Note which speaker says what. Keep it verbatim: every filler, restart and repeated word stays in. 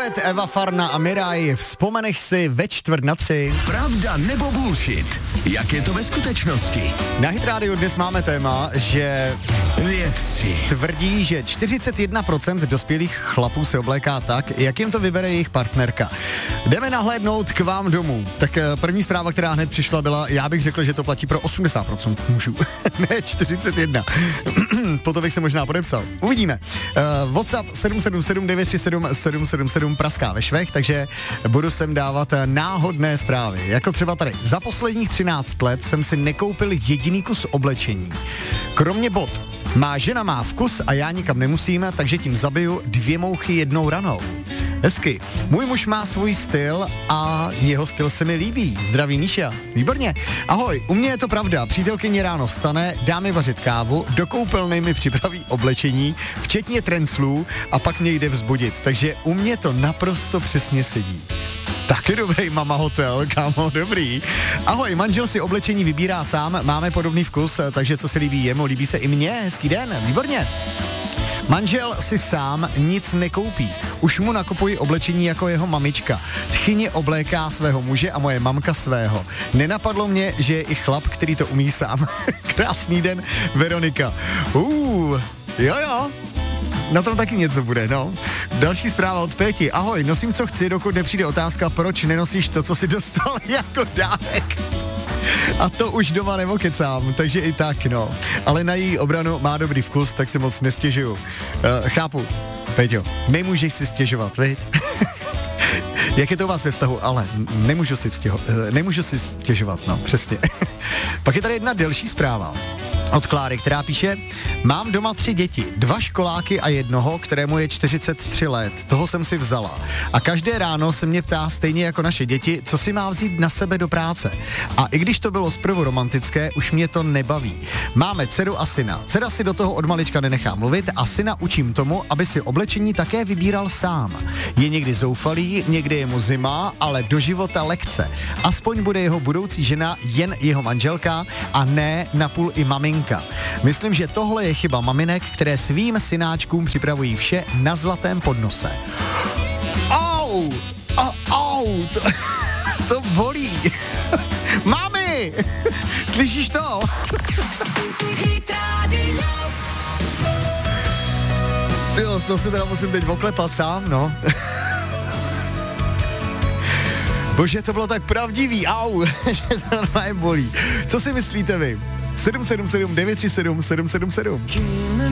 Speaker 1: Duet Eva Farna a Miraj, vzpomeneš si ve čtvrt na tři.
Speaker 2: Pravda nebo bullshit? Jak je to ve skutečnosti?
Speaker 1: Na Hit Radio dnes máme téma, že
Speaker 2: vědci
Speaker 1: tvrdí, že čtyřicet jedna procent dospělých chlapů se obléká tak, jak jim to vybere jejich partnerka. Jdeme nahlédnout k vám domů. Tak první zpráva, která hned přišla, byla, já bych řekl, že to platí pro osmdesát procent mužů. Ne, čtyřicet jedna. Potom bych se možná podepsal. Uvidíme. Uh, WhatsApp sedm sedm sedm devět tři sedm sedm sedm sedm praská ve švech, takže budu sem dávat náhodné zprávy. Jako třeba tady. Za posledních třináct let jsem si nekoupil jediný kus oblečení. Kromě bot. Má žena má vkus a já nikam nemusím, takže tím zabiju dvě mouchy jednou ranou. Hezky. Můj muž má svůj styl a jeho styl se mi líbí. Zdraví Míša. Výborně. Ahoj, u mě je to pravda. Přítelkyně ráno vstane, dá mi vařit kávu, do koupelny mi připraví oblečení, včetně trenclů a pak mě jde vzbudit. Takže u mě to naprosto přesně sedí. Taky dobrý mama hotel, kámo, dobrý. Ahoj, manžel si oblečení vybírá sám, máme podobný vkus, takže co se líbí jemu, líbí se i mně. Hezký den, výborně. Manžel si sám nic nekoupí. Už mu nakupuji oblečení jako jeho mamička. Tchyně obléká svého muže a moje mamka svého. Nenapadlo mě, že je i chlap, který to umí sám. Krásný den, Veronika. Uh, jo jo. Na tom taky něco bude, no. Další zpráva od Péti. Ahoj, nosím co chci, dokud nepřijde otázka, proč nenosíš to, co jsi dostal jako dárek. A to už doma nevokecám, takže i tak, no. Ale na její obranu má dobrý vkus, tak si moc nestěžuju. Uh, chápu, Péťo, nemůžeš si stěžovat, viď? Jak je to u vás ve vztahu? Ale nemůžu si, vztěho, uh, nemůžu si stěžovat, no, přesně. Pak je tady jedna delší zpráva od Kláry, která píše: mám doma tři děti, dva školáky a jednoho, kterému je čtyřicet tři let. Toho jsem si vzala. A každé ráno se mě ptá stejně jako naše děti, co si má vzít na sebe do práce. A i když to bylo zprvu romantické, už mě to nebaví. Máme dceru a syna. Dcera si do toho od malička nenechá mluvit a syna učím tomu, aby si oblečení také vybíral sám. Je někdy zoufalý, někdy je mu zima, ale do života lekce. Aspoň bude jeho budoucí žena jen jeho manželka a ne napůl i maminka. Myslím, že tohle je chyba maminek, které svým synáčkům připravují vše na zlatém podnose. Au! Au! Au! To, to bolí! Mami! Slyšíš to? Tyjo, z toho se teda musím teď oklepat sám, no. Bože, to bylo tak pravdivý, au, že to normálně bolí. Co si myslíte vy? sedm sedm sedm devět tři sedm sedm sedm sedm.